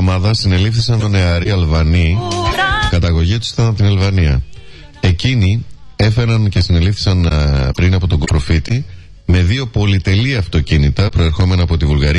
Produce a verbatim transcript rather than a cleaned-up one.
εβδομάδα συνελήφθησαν νεαροί Αλβανοί. Καταγωγή τους ήταν από την Αλβανία. Εκείνοι έφεραν και συνελήφθησαν πριν από τον προφήτη με δύο πολυτελή αυτοκίνητα προερχόμενα από τη Βουλγαρία